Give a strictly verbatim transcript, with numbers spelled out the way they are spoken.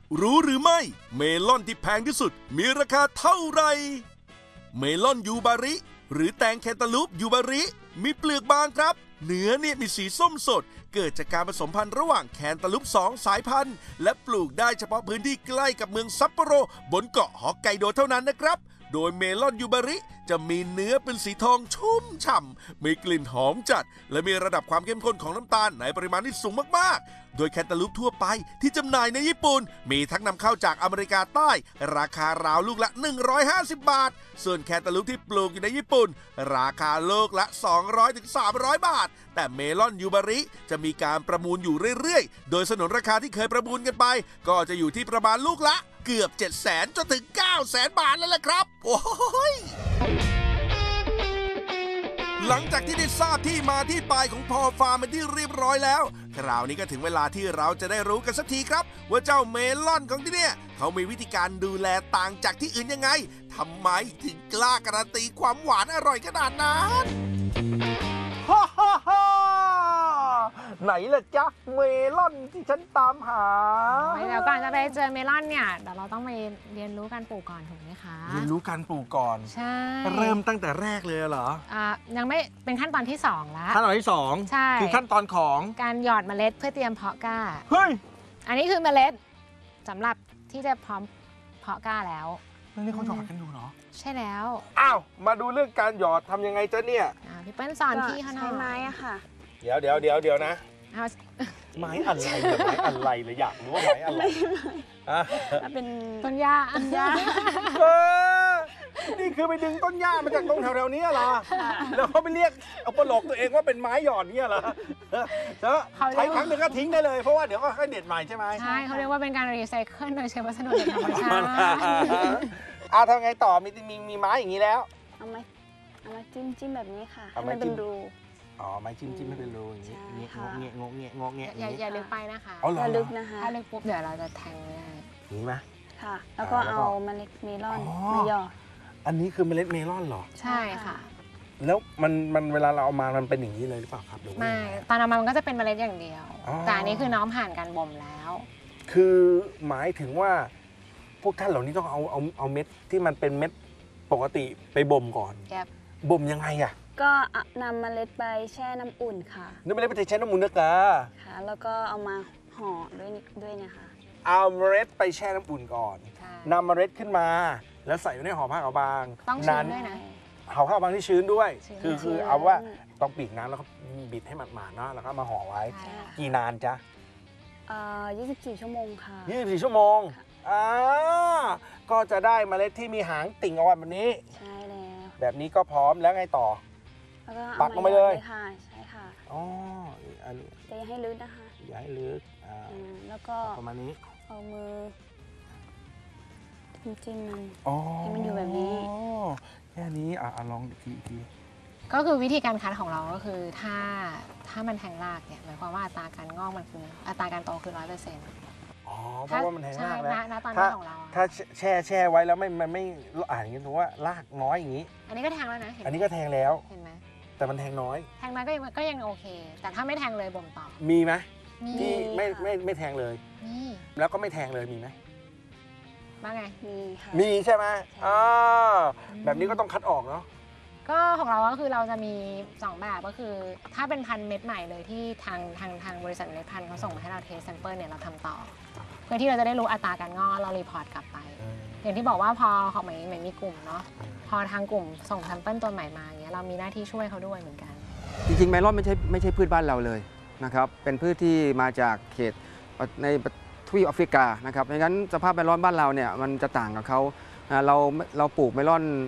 รู้หรือไม่เมลอนที่แพงที่สุดมีราคาเท่าไหร่เมลอนยูบาริหรือแตงแคนตาลูปยูบาริมีเปลือกบางครับเนื้อเนี่ยมีสีส้มสดเกิดจากการผสมพันธุ์ระหว่างแคนตาลูปสองสายพันธุ์และปลูกได้เฉพาะพื้นที่ใกล้กับเมืองซัปโปโรบนเกาะฮอกไกโดเท่านั้นนะครับโดยเมลอนยูบาริจะมีเนื้อเป็นสีทองชุ่มฉ่ำมีกลิ่นหอมจัดและมีระดับความเข้มข้นของน้ำตาลในปริมาณที่สูงมากๆโดยแคนตาลูปทั่วไปที่จำหน่ายในญี่ปุ่นมีทั้งนำเข้าจากอเมริกาใต้ราคาราวลูกละหนึ่งร้อยห้าสิบบาทส่วนแคนตาลูปที่ปลูกอยู่ในญี่ปุ่นราคาลูกละสองร้อยถึงสามร้อยบาทแต่เมลอนยูบาริจะมีการประมูลอยู่เรื่อยๆโดยสนนราคาที่เคยประมูลกันไปก็จะอยู่ที่ประมาณลูกละเกือบ เจ็ดแสน จนถึง เก้าแสน บาทแล้วล่ะครับโอ้ยหลังจากที่ได้ทราบที่มาที่ไปของพอฟาร์มเป็นที่เรียบร้อยแล้วคราวนี้ก็ถึงเวลาที่เราจะได้รู้กันสักทีครับว่าเจ้าเมลอนของที่เนี่ยเขามีวิธีการดูแลต่างจากที่อื่นยังไงทำไมถึงกล้าการันตีความหวานอร่อยขนาดนั้นฮ่าฮ่าฮ่าไหนล่ะจ๊ะเมลอนที่ฉันตามหาเดี๋ยวก่อนจะไปเจอเมลอนเนี่ยเดี๋ยวเราต้องไปเรียนรู้การปลูกก่อนถูกไหมคะเรียนรู้การปลูกก่อนใช่เริ่มตั้งแต่แรกเลยเหรออ่ายังไม่เป็นขั้นตอนที่สองแล้วขั้นตอนที่สองใช่คือขั้นตอนของการหยอดเมล็ดเพื่อเตรียมเพาะกล้าเฮ้ยอันนี้คือเมล็ดสำหรับที่จะพร้อมเพาะกล้าแล้วนี่เขาหยอดกันอยู่เหรอใช่แล้วอ้าวมาดูเรื่องการหยอดทำยังไงจ๊ะเนี่ยพี่เปิ้ลสอนพี่เขาหน่อยใช้ไม้อะค่ะเดี๋ยวเดี๋ยวเดี๋ยวเดี๋ยวนะเอาไม้อะไรเนี่ยไม้อะไรเลยอยากรู้ว่าไม้อะไรอ่ะเป็นต้นหญ้าต้นหญ้าเออนี่คือไปดึงต้นหญ้ามาจากตรงแถวๆนี้เหรอแล้วเขาไปเรียกเอาปลอกตัวเองว่าเป็นไม้หยอดเนี่ยเหรอแล้วใช้ครั้งหนึ่งก็ทิ้งได้เลยเพราะว่าเดี๋ยวก็ค่อยเด็ดใหม่ใช่ไหมใช่เขาเรียกว่าเป็นการรีไซเคิลโดยใช้วัสดุจากธรรมชาติอ่ะทำไงต่อมีมีมีไม้อย่างนี้แล้วเอาไม้เอาไม้จิ้มจิ้มแบบนี้ค่ะให้มันเป็นรูอ๋อไม้จิ้มจิ้มให้เป็นรูอย่างนี้เงี้ยงเงี้ยงเงี้ยงเงี้ยอย่าอย่าลึกไปนะคะอย่าลึกนะคะถ้าลึกปุ๊บเดี๋ยวเราจะแทงไม่ได้นี่ไหมค่ะแล้วก็เอาเมล็ดเมลอนมาหยอดอันนี้คือเมล็ดเมลอนเหรอใช่ค่ะแล้วมันมันเวลาเราเอามามันเป็นอย่างนี้เลยหรือเปล่าครับหรือว่าไม่ตอนเอามามันก็จะเป็นเมล็ดอย่างเดียวแต่อันนี้คือน้องผ่านการบ่มแล้วคือหมายถึงว่าพวกท่านเหล่านี้ต้องเอาเอาเอาเม็ดที่มันเป็นเม็ดปกติไปบ่มก่อนบ่มยังไงอ่ะก็นำเมล็ดไปแช่น้ำอุ่นค่ะนำเมล็ดไปแช่น้ำอุ่นนะกะค่ะแล้วก็เอามาห่อด้วยด้วยนะคะเอาเมล็ดไปแช่น้ำอุ่นก่อนนำเมล็ดขึ้นมาแล้วใส่ไว้ในห่อผ้าขาวบางต้องชื้นด้วยนะห่อผ้าขาวบางที่ชื้นด้วยคือคือเอาว่าต้องปีกน้ำแล้วก็บิดให้มันหมาดๆเนาะแล้วก็มาห่อไว้กี่นานจ๊ะเอ่อยี่สิบสี่ชั่วโมงค่ะยี่สิบสี่ชั่วโมงอ่าก็จะได้เมล็ดที่มีหางติ่งเอาไว้แบบนี้ใช่แล้วแบบนี้ก็พร้อมแล้วไงต่อปักลงไปเลยค่ะใช่ค่ะอ๋อจะอย่าให้ลึกนะคะอย่าให้ลึกอ่าแล้วก็ประมาณนี้เอามือจิ้มมันให้มันอยู่แบบนี้แค่นี้อ่ะลองอีกทีอีกทีก็คือวิธีการคัดของเราก็คือถ้าถ้ามันแทงรากเนี่ยหมายความว่าอัตราการงอกมันคืออัตราการโตคือร้อยเปอร์เซ็นต์อ๋อเพราะว่ามันแทงรากนะนะตอนนี้ของเราถ้าแช่แช่ไว้แล้วไม่มันไม่อ่านอย่างนี้ถือว่ารากน้อยอย่างนี้อันนี้ก็แทงแล้วนะอันนี้ก็แทงแล้วเห็นไหมแต่มันแทงน้อยแทงน้อยก็ยังก็ยังโอเคแต่ถ้าไม่แทงเลยบ่มต่อมีไหมที่ไม่ไม่ไม่แทงเลยมีแล้วก็ไม่แทงเลยมีไหมว่าไงมีค่ะมีใช่ไหมอ่าแบบนี้ก็ต้องคัดออกเนาะก็ของเราก็คือเราจะมีสองแบบก็คือถ้าเป็นพันธุ์เม็ดใหม่เลยที่ทางทางทางบริษัทเมล็ดพันธุ์เขาส่งมาให้เราเทสแซมเปิลเนี่ยเราทำต่อเพื่อที่เราจะได้รู้อัตราการงอกเรารีพอร์ตกลับไปอย่างที่บอกว่าพอเขาเหมือนเหมือนมีกลุ่มเนาะพอทางกลุ่มส่งแซมเปิลตัวใหม่มาอย่างเงี้ยเรามีหน้าที่ช่วยเขาด้วยเหมือนกันจริงๆเมลอนไม่ใช่ไม่ใช่พืชบ้านเราเลยนะครับเป็นพืชที่มาจากเขตในทวีปแอฟริกานะครับดังนั้นสภาพเมลอนบ้านเราเนี่ยมันจะต่างกับเขาเราเราปลูกเมลอน